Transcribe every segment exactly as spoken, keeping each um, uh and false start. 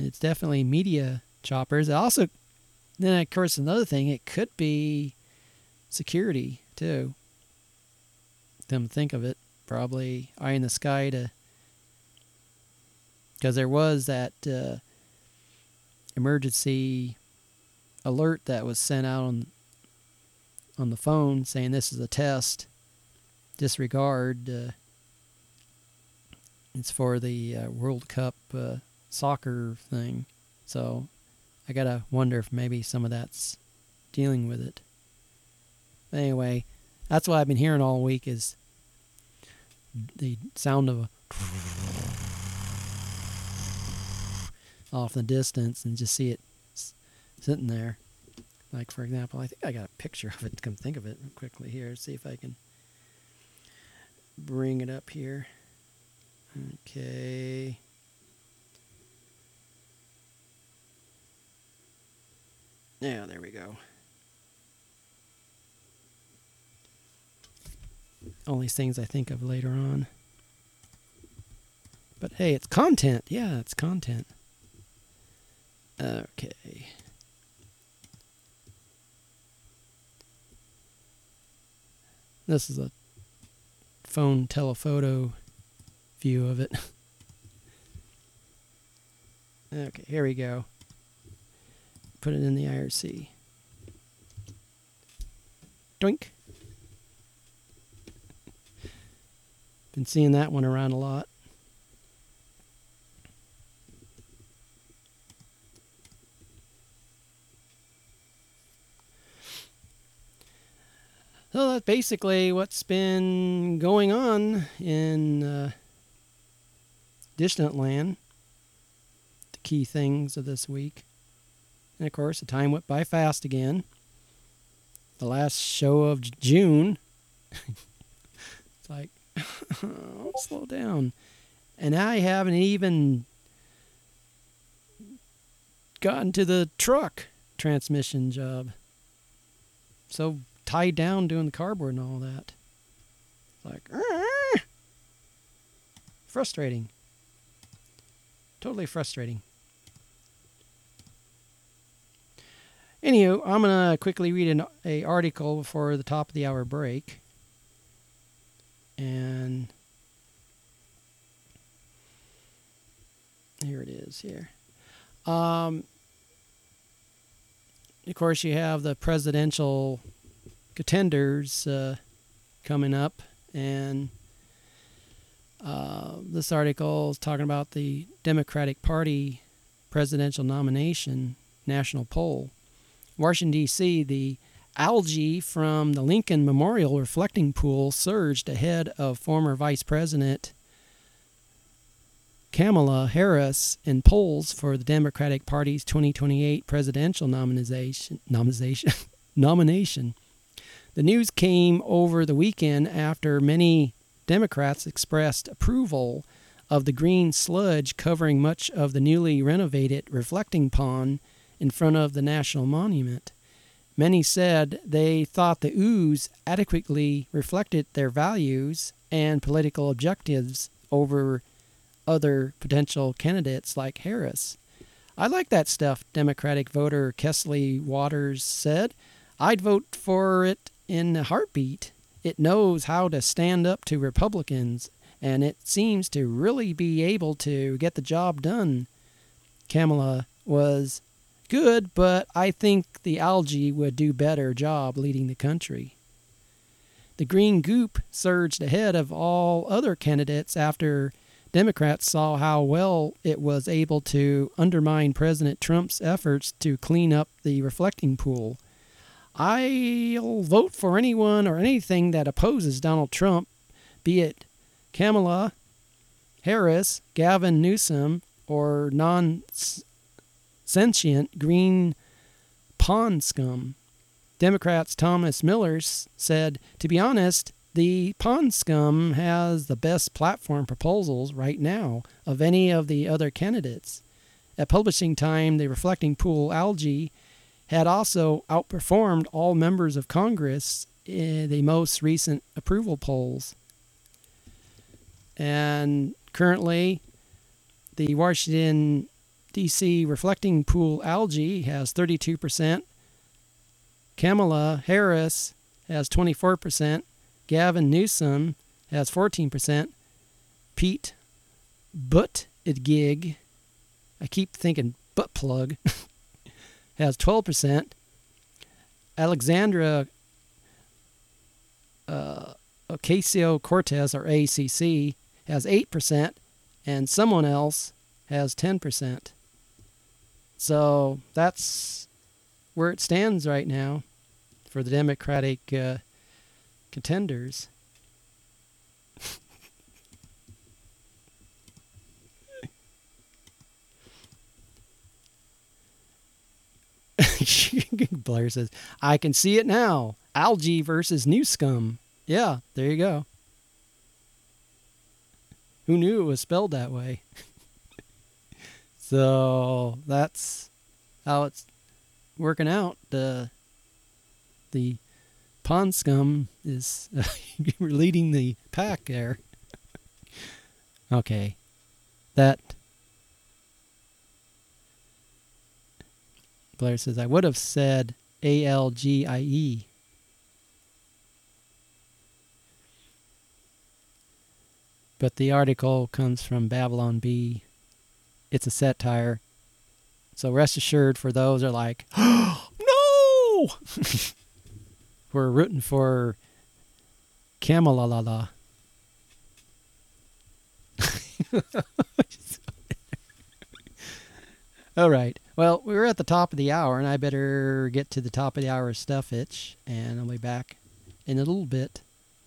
it's definitely media choppers. It also, then of course another thing, it could be security too. Them think of it, probably eye in the sky to, because there was that uh, emergency alert that was sent out on on the phone saying this is a test. Disregard. Uh, it's for the uh, World Cup uh, soccer thing. So I gotta wonder if maybe some of that's dealing with it. Anyway, that's what I've been hearing all week is the sound of a off in the distance and just see it s- sitting there. Like, for example, I think I got a picture of it. Come think of it quickly here. See if I can bring it up here. Okay. Yeah, there we go. All these things I think of later on. But hey, it's content. Yeah, it's content. Okay. This is a phone telephoto view of it. Okay, here we go. Put it in the I R C. Doink. Been seeing that one around a lot. So that's basically what's been going on in uh, distant land. The key things of this week. And of course, the time went by fast again. The last show of J- June. It's like, oh, slow down. And I haven't even gotten to the truck transmission job. So tied down doing the cardboard and all that. It's like, "Arr!" Frustrating. Totally frustrating. Anywho, I'm going to quickly read an a article before the top of the hour break. And here it is here. Um, of course, you have the presidential contenders uh, coming up. And uh, this article is talking about the Democratic Party presidential nomination national poll. Washington, D C, the algae from the Lincoln Memorial reflecting pool surged ahead of former Vice President Kamala Harris in polls for the Democratic Party's twenty twenty-eight presidential nomination. nomination, nomination. The news came over the weekend after many Democrats expressed approval of the green sludge covering much of the newly renovated reflecting pond in front of the National Monument. Many said they thought the ooze adequately reflected their values and political objectives over other potential candidates like Harris. I like that stuff, Democratic voter Kesley Waters said. I'd vote for it in a heartbeat. It knows how to stand up to Republicans, and it seems to really be able to get the job done. Kamala was good, but I think the algae would do better job leading the country. The green goop surged ahead of all other candidates after Democrats saw how well it was able to undermine President Trump's efforts to clean up the reflecting pool. I'll vote for anyone or anything that opposes Donald Trump, be it Kamala Harris, Gavin Newsom, or non sentient green pond scum. Democrats Thomas Miller said, to be honest, the pond scum has the best platform proposals right now of any of the other candidates. At publishing time, the reflecting pool algae had also outperformed all members of Congress in the most recent approval polls. And currently, the Washington D C reflecting pool algae has thirty-two percent. Kamala Harris has twenty-four percent. Gavin Newsom has fourteen percent. Pete Buttigieg, I keep thinking butt plug, has twelve percent. Alexandra uh, Ocasio-Cortez, or A C C, has eight percent. And someone else has ten percent. So that's where it stands right now for the Democratic uh, contenders. Blair says, I can see it now. Algae versus new scum. Yeah, there you go. Who knew it was spelled that way? So that's how it's working out. The the pond scum is uh, leading the pack there. Okay, that Blair says I would have said A L G I E. But the article comes from Babylon Bee. It's a satire. So rest assured for those who are like, no! We're rooting for Kamala. All right. Well, we're at the top of the hour, and I better get to the top of the hour stuff itch, and I'll be back in a little bit.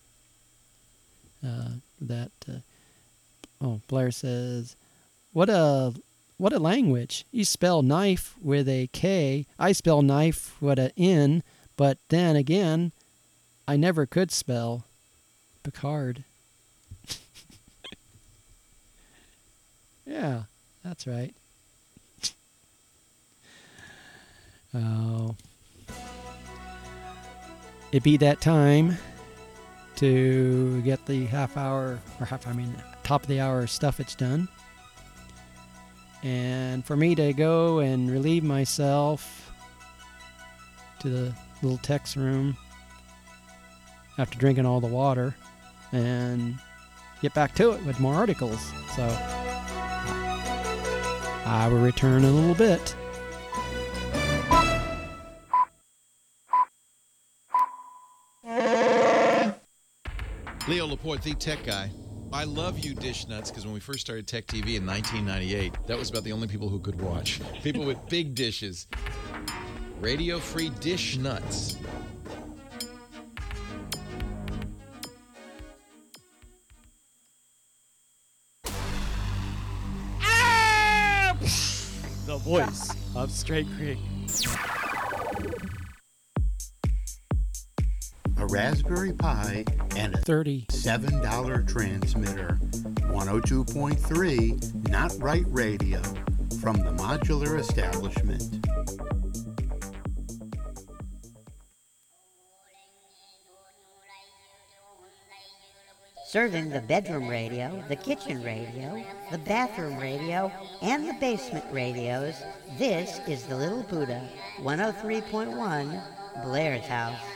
Uh, that uh, oh, Blair says, what a what a language. You spell knife with a K. I spell knife with an N, but then again, I never could spell Picard. Yeah, that's right. Oh, it be that time to get the half hour, or half, I mean, top of the hour stuff it's done. And for me to go and relieve myself to the little text room after drinking all the water and get back to it with more articles. So I will return in a little bit. Leo Laporte, the tech guy. I love you, Dish Nuts, because when we first started Tech T V in nineteen ninety-eight, that was about the only people who could watch. People with big dishes. Radio-free Dish Nuts. Ah! The voice of Straight Creek. A Raspberry Pi and a thirty-seven dollars transmitter. one oh two point three Not Right Radio from the Modular Establishment. Serving the bedroom radio, the kitchen radio, the bathroom radio, and the basement radios, this is the Little Buddha, one oh three point one, Blair's House.